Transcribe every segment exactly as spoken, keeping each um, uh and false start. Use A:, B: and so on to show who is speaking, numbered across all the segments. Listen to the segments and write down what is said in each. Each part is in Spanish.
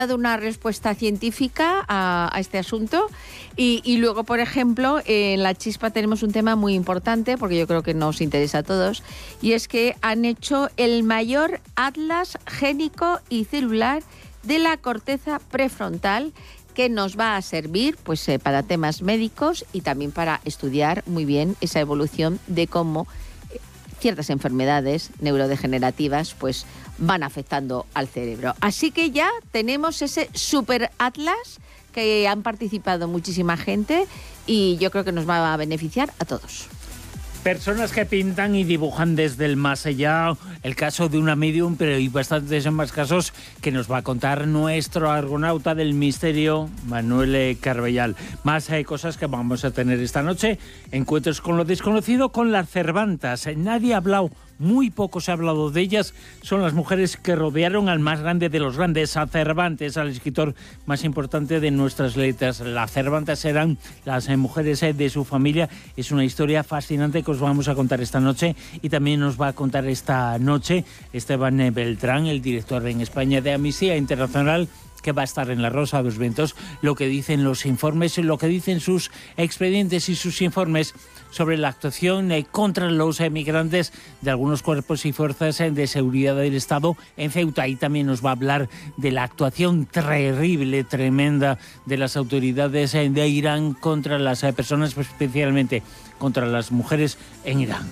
A: dado una respuesta científica a, a este asunto y, y luego, por ejemplo, en La Chispa tenemos un tema muy importante porque yo creo que nos interesa a todos, y es que han hecho el mayor atlas génico y celular de la corteza prefrontal, que nos va a servir pues eh, para temas médicos y también para estudiar muy bien esa evolución de cómo eh, ciertas enfermedades neurodegenerativas pues van afectando al cerebro. Así que ya tenemos ese super atlas que han participado muchísima gente y yo creo que nos va a beneficiar a todos.
B: Personas que pintan y dibujan desde el más allá, el caso de una medium, pero hay bastantes más casos que nos va a contar nuestro argonauta del misterio, Manuel Carbellal. Más hay cosas que vamos a tener esta noche, encuentros con lo desconocido, con las Cervantas. Nadie ha hablado, muy poco se ha hablado de ellas, son las mujeres que rodearon al más grande de los grandes, a Cervantes, al escritor más importante de nuestras letras. Las Cervantas eran las mujeres de su familia, es una historia fascinante que os vamos a contar esta noche, y también nos va a contar esta noche Esteban Beltrán, el director en España de Amnistía Internacional, que va a estar en La Rosa de los Vientos, lo que dicen los informes, lo que dicen sus expedientes y sus informes sobre la actuación eh, contra los emigrantes de algunos cuerpos y fuerzas eh, de seguridad del Estado en Ceuta. Y también nos va a hablar de la actuación terrible, tremenda de las autoridades eh, de Irán contra las eh, personas, especialmente contra las mujeres en Irán.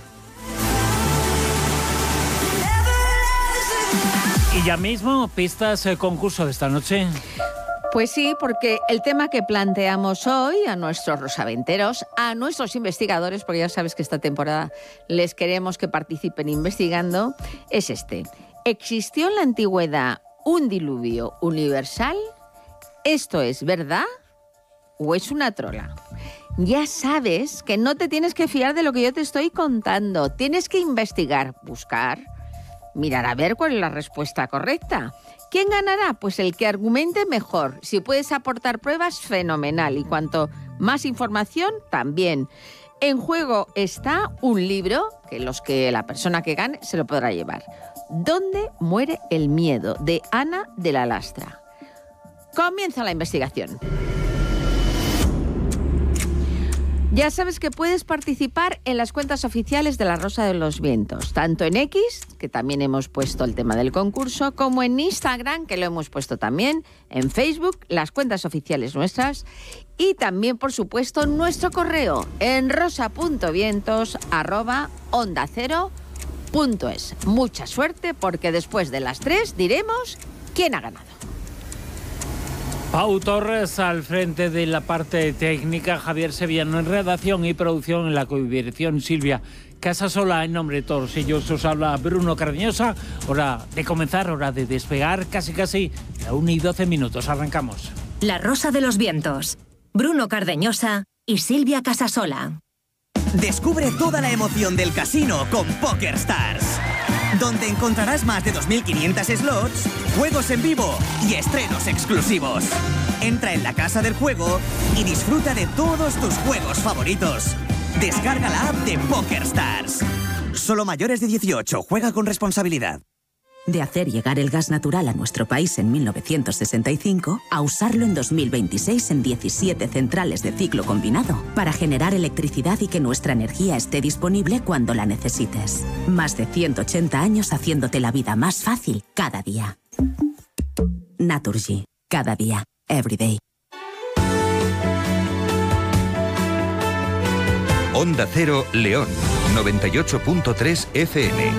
B: Y ya mismo, pistas, eh, concurso de esta noche.
A: Pues sí, porque el tema que planteamos hoy a nuestros rosaventeros, a nuestros investigadores, porque ya sabes que esta temporada les queremos que participen investigando, es este. ¿Existió en la antigüedad un diluvio universal? ¿Esto es verdad o es una trola? Ya sabes que no te tienes que fiar de lo que yo te estoy contando. Tienes que investigar, buscar, mirar a ver cuál es la respuesta correcta. ¿Quién ganará? Pues el que argumente mejor. Si puedes aportar pruebas, fenomenal. Y cuanto más información, también. En juego está un libro que los que la persona que gane se lo podrá llevar. ¿Dónde muere el miedo? De Ana de la Lastra. Comienza la investigación. Ya sabes que puedes participar en las cuentas oficiales de La Rosa de los Vientos, tanto en X, que también hemos puesto el tema del concurso, como en Instagram, que lo hemos puesto también, en Facebook, las cuentas oficiales nuestras, y también, por supuesto, nuestro correo en rosa punto vientos arroba onda cero punto es. Mucha suerte, porque después de las tres diremos quién ha ganado.
B: Pau Torres al frente de la parte técnica, Javier Sevillano en redacción y producción, en la codirección Silvia Casasola. En nombre de todos ellos os habla Bruno Cardeñosa. Hora de comenzar, hora de despegar, casi casi a una y doce minutos. Arrancamos.
C: La Rosa de los Vientos, Bruno Cardeñosa y Silvia Casasola.
D: Descubre toda la emoción del casino con PokerStars, donde encontrarás más de dos mil quinientos slots, juegos en vivo y estrenos exclusivos. Entra en la casa del juego y disfruta de todos tus juegos favoritos. Descarga la app de PokerStars. Solo mayores de dieciocho, juega con responsabilidad.
E: De hacer llegar el gas natural a nuestro país en mil novecientos sesenta y cinco a usarlo en dos mil veintiséis en diecisiete centrales de ciclo combinado para generar electricidad y que nuestra energía esté disponible cuando la necesites. Más de ciento ochenta años haciéndote la vida más fácil cada día. Naturgy. Cada día. Every day.
F: Onda Cero León, noventa y ocho punto tres F M.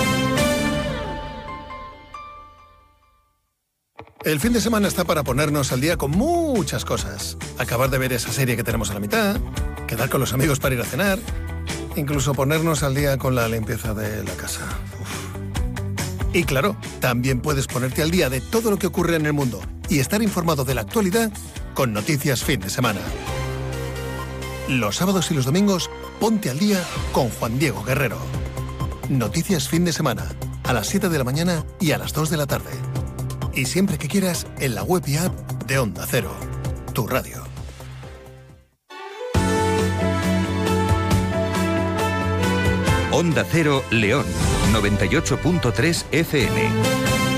G: El fin de semana está para ponernos al día con muchas cosas. Acabar de ver esa serie que tenemos a la mitad, quedar con los amigos para ir a cenar, incluso ponernos al día con la limpieza de la casa. Uf. Y claro, también puedes ponerte al día de todo lo que ocurre en el mundo y estar informado de la actualidad con Noticias Fin de Semana. Los sábados y los domingos, ponte al día con Juan Diego Guerrero. Noticias Fin de Semana, a las siete de la mañana y a las dos de la tarde. Y siempre que quieras, en la web y app de Onda Cero, tu radio.
F: Onda Cero León, noventa y ocho punto tres F M.